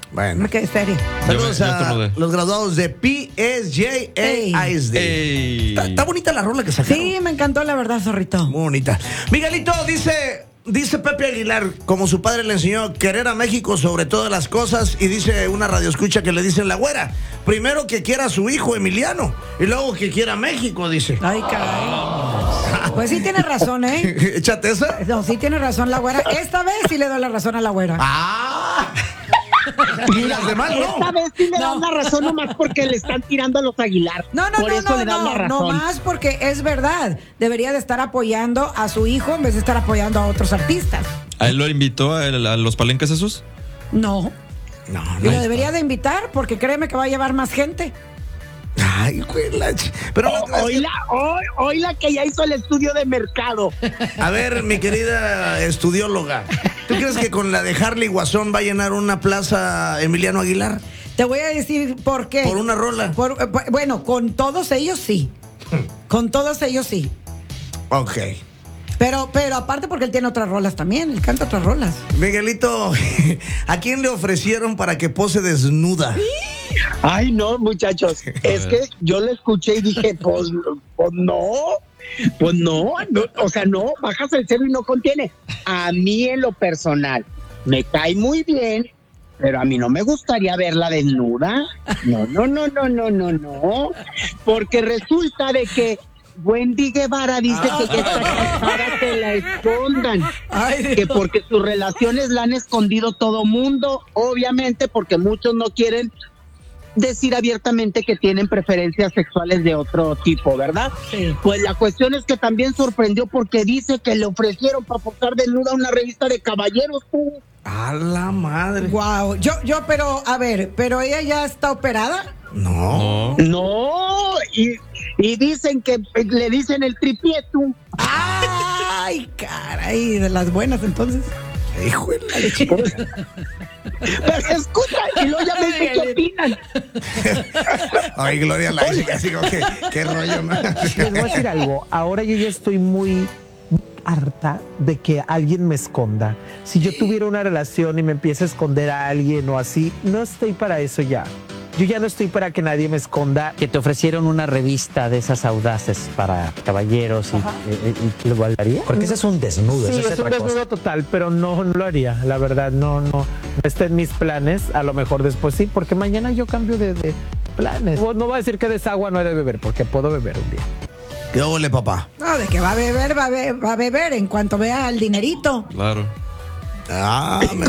Bueno. Me quedé seria. Saludos Yo a estornudé. los graduados de PSJAISD. Ey. Está bonita la rola que sacaron. Sí, me encantó la verdad, zorrito. Muy bonita. Miguelito, dice Pepe Aguilar, como su padre le enseñó querer a México sobre todas las cosas, y dice una radioescucha que le dicen la güera, primero que quiera a su hijo Emiliano, y luego que quiera a México, dice. Ay, caray. Pues sí tiene razón, ¿eh? Échate esa. No, sí tiene razón la güera. Esta vez sí le doy la razón a la güera. ¡Ah! Y las demás Esta no. vez sí le No. dan la razón nomás porque le están tirando a los Aguilar. Por eso le dan la razón. no más porque es verdad. Debería de estar apoyando a su hijo en vez de estar apoyando a otros artistas. ¿A él lo invitó a los palenques esos? No. No, Y lo debería de invitar porque créeme que va a llevar más gente. Ay, güey, pero la otra vez Oíla que ya hizo el estudio de mercado. a ver, mi querida estudióloga, ¿tú crees que con la de Harley Guasón va a llenar una plaza Emiliano Aguilar? Te voy a decir por qué. Por una rola. Bueno, con todos ellos sí. Con todos ellos sí. Ok. Pero aparte porque él tiene otras rolas también. Él canta otras rolas. Miguelito, ¿a quién le ofrecieron para que pose desnuda? Ay, no, muchachos. Es que yo lo escuché y dije, pues no. Pues no, o sea, no, bajas el cero y no contiene. A mí en lo personal me cae muy bien, pero a mí no me gustaría verla desnuda. No. Porque resulta de que Wendy Guevara dice que ya está casada, que la escondan. Ay, Que Dios. porque sus relaciones la han escondido todo mundo, obviamente porque muchos no quieren decir abiertamente que tienen preferencias sexuales de otro tipo, ¿verdad? Sí. Pues la cuestión es que también sorprendió porque dice que le ofrecieron para posar desnuda una revista de caballeros. Tú. A la madre. Wow. Pero, a ver, ¿pero ella ya está operada? No. No, y dicen que le dicen el tripié, tú. Ay, caray, de las buenas entonces. Híjole. Pero escucha, y luego ya me dice qué opinan. Ay, Gloria la dice así como que, qué rollo, ¿no? Les voy a decir algo. Ahora yo ya estoy muy harta de que alguien me esconda. Si yo tuviera una relación y me empieza a esconder a alguien o así, no estoy para eso ya. Yo ya no estoy para que nadie me esconda. Que te ofrecieron una revista de esas audaces para caballeros y ¿lo haría? Porque ese es un desnudo, Sí, eso es un desnudo total, pero no lo haría. La verdad, no está en mis planes. A lo mejor después sí, porque mañana yo cambio de planes. No voy a decir que de esa agua no he de beber, porque puedo beber un día. ¿Qué ole, papá? No, de que va a beber en cuanto vea el dinerito. Claro. Ah, me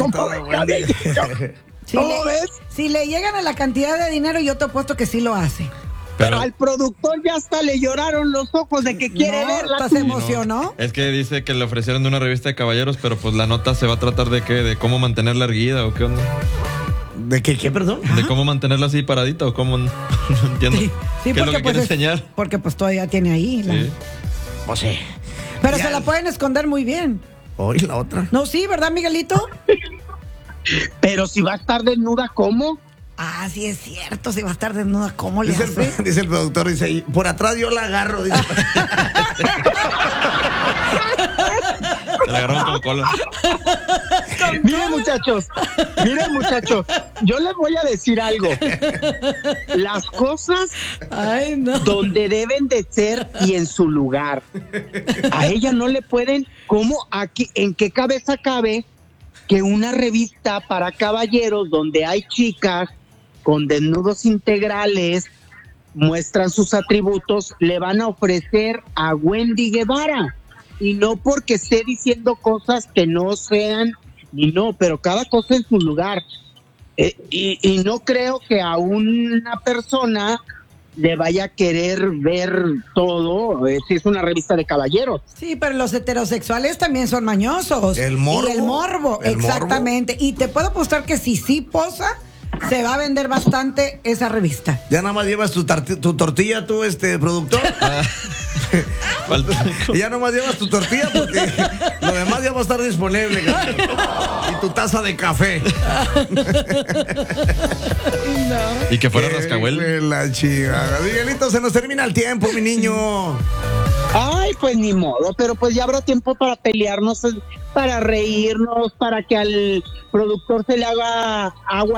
Si le llegan a la cantidad de dinero, yo te apuesto que sí lo hace. Pero al productor ya hasta le lloraron los ojos de que quiere verla. ¿Hasta se emocionó? Es que dice que le ofrecieron una revista de caballeros, pero pues la nota se va a tratar de qué, de cómo mantenerla erguida o qué onda. ¿De qué, perdón? De cómo mantenerla así paradita o cómo, no entiendo. Sí, ¿Qué es lo que pues quiere enseñar? porque pues todavía tiene ahí. Sí. O sea. Pero Ya. se la pueden esconder muy bien. Hoy la otra. No, sí, ¿verdad, Miguelito? Pero si va a estar desnuda, ¿cómo? Ah, sí es cierto, si va a estar desnuda, ¿cómo le Dice hace? dice el productor, dice, "Y por atrás yo la agarro", dice. Se la agarraron con cola. Miren muchachos, yo les voy a decir algo. Las cosas Ay, no. donde deben de ser y en su lugar. A ella no le pueden, ¿cómo? Aquí, ¿en qué cabeza cabe que una revista para caballeros donde hay chicas con desnudos integrales muestran sus atributos, le van a ofrecer a Wendy Guevara? Y no porque esté diciendo cosas que no sean, ni no, pero cada cosa en su lugar. Y no creo que a una persona le vaya a querer ver todo, si es una revista de caballeros. Sí, pero los heterosexuales también son mañosos. El morbo. Y el morbo, El exactamente. Y te puedo apostar que si sí posa, se va a vender bastante esa revista. Ya nada más llevas tu tortilla, tú, productor. Falta. Ya nomás llevas tu tortilla porque lo demás ya va a estar disponible. Cabrón. Y tu taza de café. Y que fuera rascahuel. La chica. Miguelito, se nos termina el tiempo, mi niño. Ay, pues ni modo, pero pues ya habrá tiempo para pelearnos, para reírnos, para que al productor se le haga agua